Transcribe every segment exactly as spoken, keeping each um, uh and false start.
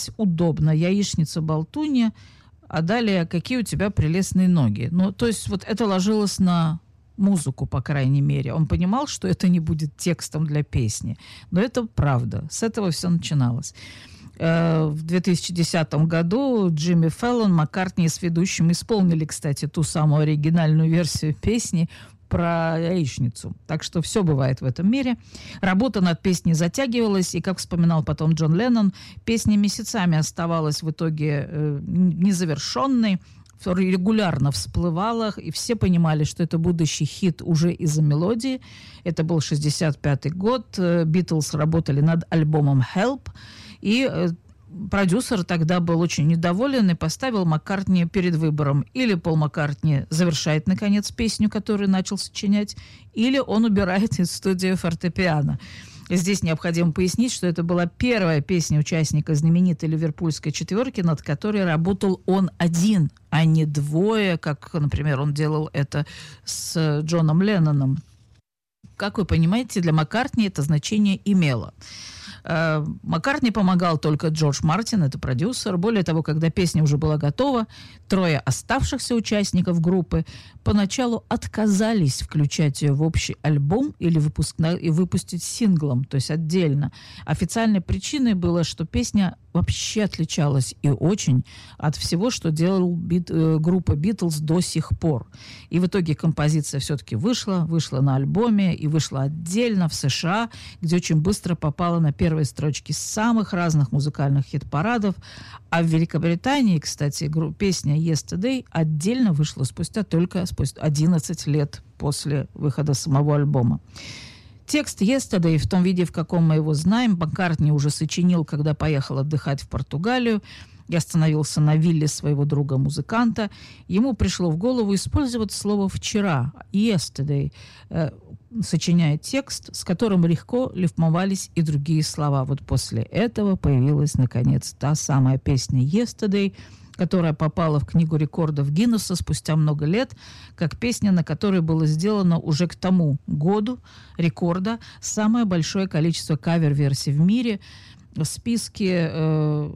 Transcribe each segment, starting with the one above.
сидеть удобно, яичница-болтунья, а далее какие у тебя прелестные ноги. Ну, то есть вот это ложилось на музыку, по крайней мере. Он понимал, что это не будет текстом для песни. Но это правда. С этого все начиналось. В две тысячи десятом году Джимми Фэллон, Маккартни с ведущим исполнили, кстати, ту самую оригинальную версию песни про яичницу. Так что все бывает в этом мире. Работа над песней затягивалась, и, как вспоминал потом Джон Леннон, песня месяцами оставалась в итоге э, незавершенной, регулярно всплывала, и все понимали, что это будущий хит уже из-за мелодии. Это был шестьдесят пятый год. Битлз работали над альбомом «Help», и э, продюсер тогда был очень недоволен и поставил Маккартни перед выбором. Или Пол Маккартни завершает, наконец, песню, которую начал сочинять, или он убирает из студии фортепиано. Здесь необходимо пояснить, что это была первая песня участника знаменитой ливерпульской четверки, над которой работал он один, а не двое, как, например, он делал это с Джоном Ленноном. Как вы понимаете, для Маккартни это значение имело. Маккартни помогал только Джордж Мартин, это продюсер. Более того, когда песня уже была готова, трое оставшихся участников группы поначалу отказались включать ее в общий альбом или выпуск... и выпустить синглом, то есть отдельно. Официальной причиной было, что песня вообще отличалась и очень от всего, что делала бит... группа Битлз до сих пор. И в итоге композиция все-таки вышла, вышла на альбоме и вышла отдельно в США, где очень быстро попала на первые строчки самых разных музыкальных хит-парадов. А в Великобритании, кстати, песня «Yesterday» отдельно вышла спустя только спустя одиннадцать лет после выхода самого альбома. Текст «Yesterday» в том виде, в каком мы его знаем, Маккартни уже сочинил, когда поехал отдыхать в Португалию и остановился на вилле своего друга-музыканта. Ему пришло в голову использовать слово «вчера», «yesterday», э, сочиняя текст, с которым легко рифмовались и другие слова. Вот после этого появилась, наконец, та самая песня «Yesterday», которая попала в книгу рекордов Гиннесса спустя много лет, как песня, на которой было сделано уже к тому году рекорда самое большое количество кавер-версий в мире. В списке э,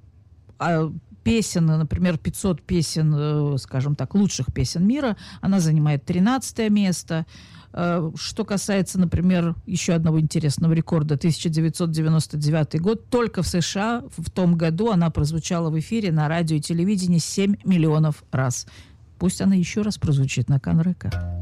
а, песен, например, пятьсот песен, э, скажем так, лучших песен мира, она занимает тринадцатое место. Что касается, например, еще одного интересного рекорда, тысяча девятьсот девяносто девятый год, только в США в том году она прозвучала в эфире на радио и телевидении семь миллионов раз. Пусть она еще раз прозвучит на Канрека.